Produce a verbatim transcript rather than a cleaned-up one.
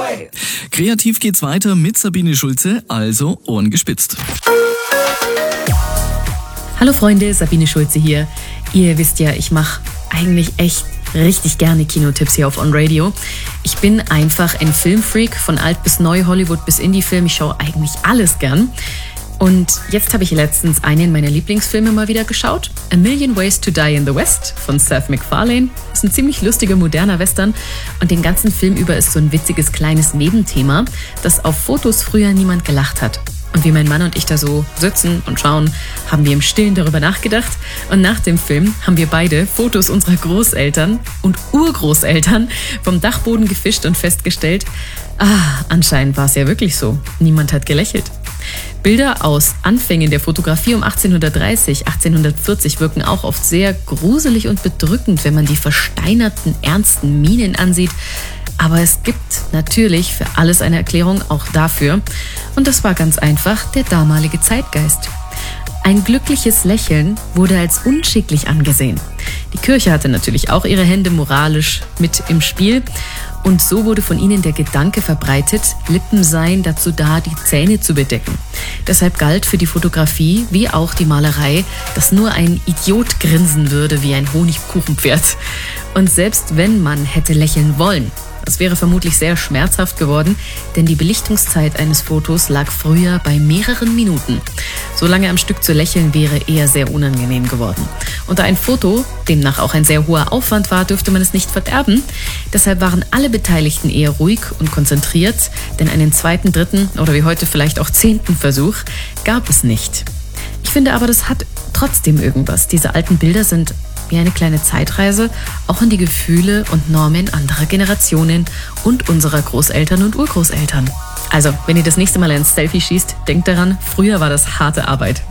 Kreativ geht's weiter mit Sabine Schulze, also Ohren gespitzt. Hallo Freunde, Sabine Schulze hier. Ihr wisst ja, ich mache eigentlich echt richtig gerne Kinotipps hier auf On Radio. Ich bin einfach ein Filmfreak, von alt bis neu, Hollywood bis Indie-Film. Ich schaue eigentlich alles gern. Und jetzt habe ich letztens einen meiner Lieblingsfilme mal wieder geschaut. A Million Ways to Die in the West von Seth MacFarlane. Ist ein ziemlich lustiger, moderner Western. Und den ganzen Film über ist so ein witziges kleines Nebenthema, dass auf Fotos früher niemand gelacht hat. Und wie mein Mann und ich da so sitzen und schauen, haben wir im Stillen darüber nachgedacht. Und nach dem Film haben wir beide Fotos unserer Großeltern und Urgroßeltern vom Dachboden gefischt und festgestellt, ah, anscheinend war es ja wirklich so. Niemand hat gelächelt. Bilder aus Anfängen der Fotografie um achtzehnhundertdreißig, achtzehnhundertvierzig wirken auch oft sehr gruselig und bedrückend, wenn man die versteinerten, ernsten Mienen ansieht. Aber es gibt natürlich für alles eine Erklärung, auch dafür. Und das war ganz einfach der damalige Zeitgeist. Ein glückliches Lächeln wurde als unschicklich angesehen. Die Kirche hatte natürlich auch ihre Hände moralisch mit im Spiel. Und so wurde von ihnen der Gedanke verbreitet, Lippen seien dazu da, die Zähne zu bedecken. Deshalb galt für die Fotografie wie auch die Malerei, dass nur ein Idiot grinsen würde wie ein Honigkuchenpferd. Und selbst wenn man hätte lächeln wollen, das wäre vermutlich sehr schmerzhaft geworden, denn die Belichtungszeit eines Fotos lag früher bei mehreren Minuten. So lange am Stück zu lächeln wäre eher sehr unangenehm geworden. Und da ein Foto demnach auch ein sehr hoher Aufwand war, dürfte man es nicht verderben. Deshalb waren alle Beteiligten eher ruhig und konzentriert, denn einen zweiten, dritten oder wie heute vielleicht auch zehnten Versuch gab es nicht. Ich finde aber, das hat trotzdem irgendwas. Diese alten Bilder sind wie eine kleine Zeitreise, auch in die Gefühle und Normen anderer Generationen und unserer Großeltern und Urgroßeltern. Also, wenn ihr das nächste Mal ein Selfie schießt, denkt daran, früher war das harte Arbeit.